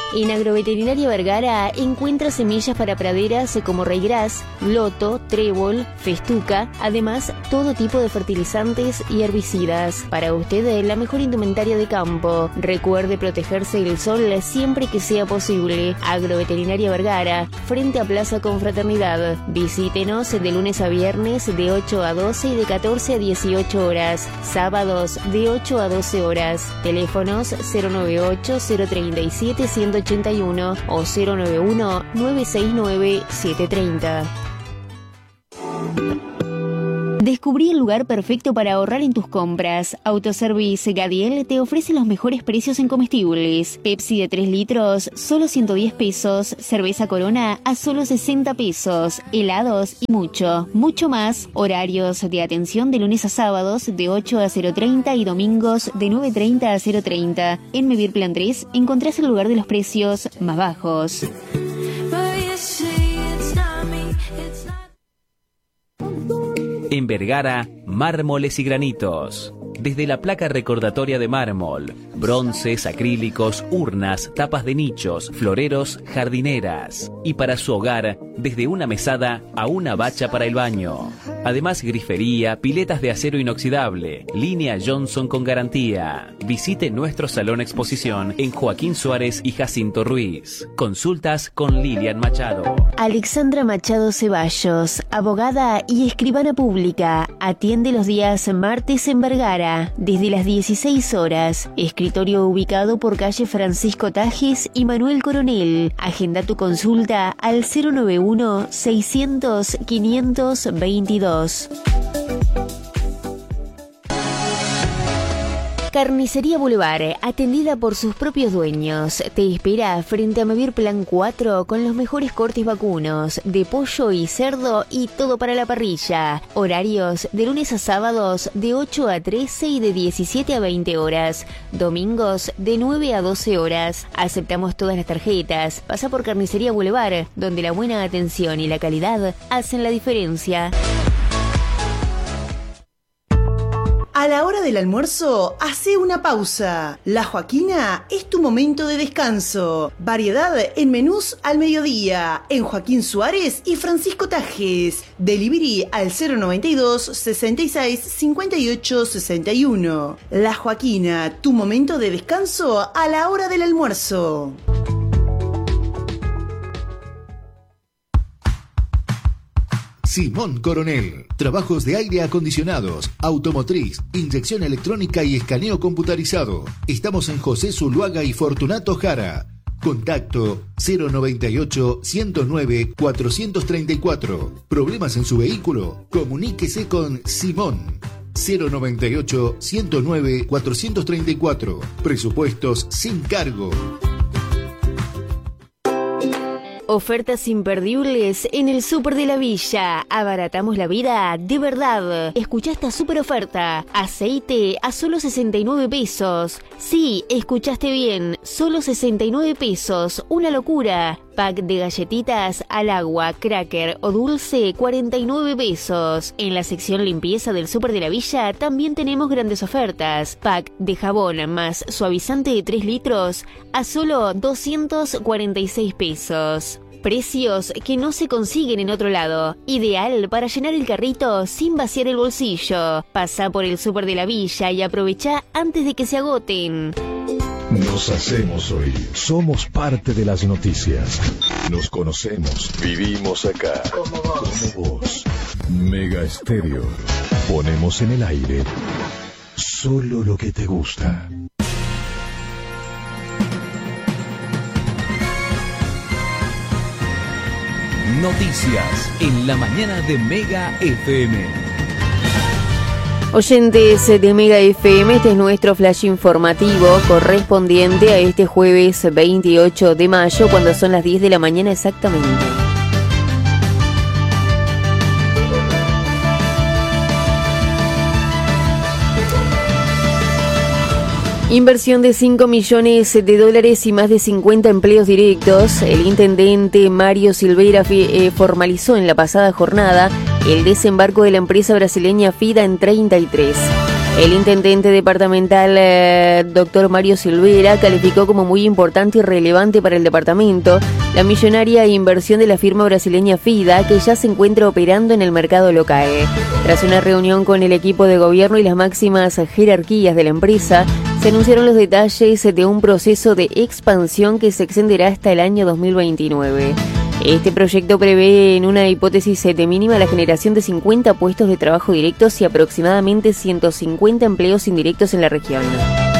En Agroveterinaria Vergara encuentra semillas para praderas como Reygras, Loto, Trébol, Festuca, además todo tipo de fertilizantes y herbicidas. Para usted la mejor indumentaria de campo. Recuerde protegerse del sol siempre que sea posible. Agroveterinaria Vergara, frente a Plaza Confraternidad. Visítenos de lunes a viernes de 8 a 12 y de 14 a 18 horas. Sábados de 8 a 12 horas. Teléfonos 098-037-181 o 091-969-730. Descubrí el lugar perfecto para ahorrar en tus compras. Autoservice Gadiel te ofrece los mejores precios en comestibles. Pepsi de 3 litros, solo 110 pesos. Cerveza Corona a solo 60 pesos. Helados y mucho, mucho más. Horarios de atención de lunes a sábados de 8 a 0:30 y domingos de 9:30 a 0:30. En Mevir Plan 3 encontrás el lugar de los precios más bajos. En Vergara, mármoles y granitos. Desde la placa recordatoria de mármol, bronces, acrílicos, urnas, tapas de nichos, floreros, jardineras. Y para su hogar, desde una mesada a una bacha para el baño. Además, grifería, piletas de acero inoxidable, línea Johnson con garantía. Visite nuestro salón exposición en Joaquín Suárez y Jacinto Ruiz. Consultas con Lilian Machado. Alexandra Machado Ceballos, abogada y escribana pública. Atiende los días martes en Vergara, desde las 16 horas. Escritorio ubicado por calle Francisco Tajes y Manuel Coronel. Agenda tu consulta al 091-600-522. Carnicería Boulevard, atendida por sus propios dueños, te espera frente a Mevir Plan 4 con los mejores cortes vacunos, de pollo y cerdo y todo para la parrilla. Horarios de lunes a sábados de 8 a 13 y de 17 a 20 horas. Domingos de 9 a 12 horas. Aceptamos todas las tarjetas. Pasa por Carnicería Boulevard, donde la buena atención y la calidad hacen la diferencia. A la hora del almuerzo, hace una pausa. La Joaquina es tu momento de descanso. Variedad en menús al mediodía. En Joaquín Suárez y Francisco Tajes. Delivery al 092 66 58 61. La Joaquina, tu momento de descanso a la hora del almuerzo. Simón Coronel. Trabajos de aire acondicionados, automotriz, inyección electrónica y escaneo computarizado. Estamos en José Zuluaga y Fortunato Jara. Contacto 098-109-434. ¿Problemas en su vehículo? Comuníquese con Simón. 098-109-434. Presupuestos sin cargo. Ofertas imperdibles en el Súper de la Villa. Abaratamos la vida de verdad. Escuchá esta super oferta. Aceite a solo 69 pesos. Sí, escuchaste bien. Solo 69 pesos. Una locura. Pack de galletitas al agua, cracker o dulce, 49 pesos. En la sección limpieza del Súper de la Villa también tenemos grandes ofertas. Pack de jabón más suavizante de 3 litros a solo 246 pesos. Precios que no se consiguen en otro lado. Ideal para llenar el carrito sin vaciar el bolsillo. Pasa por el Súper de la Villa y aprovecha antes de que se agoten. Nos hacemos oír. Somos parte de las noticias. Nos conocemos. Vivimos acá. Como vos. Mega Estéreo. Ponemos en el aire solo lo que te gusta. Noticias en la mañana de Mega FM. Oyentes de Mega FM, este es nuestro flash informativo correspondiente a este jueves 28 de mayo, cuando son las 10 de la mañana exactamente. Inversión de $5 millones y más de 50 empleos directos. El intendente Mario Silveira formalizó en la pasada jornada el desembarco de la empresa brasileña FIDA en 33. El intendente departamental, doctor Mario Silvera, calificó como muy importante y relevante para el departamento la millonaria inversión de la firma brasileña FIDA, que ya se encuentra operando en el mercado local. Tras una reunión con el equipo de gobierno y las máximas jerarquías de la empresa, se anunciaron los detalles de un proceso de expansión que se extenderá hasta el año 2029. Este proyecto prevé en una hipótesis de mínima la generación de 50 puestos de trabajo directos y aproximadamente 150 empleos indirectos en la región.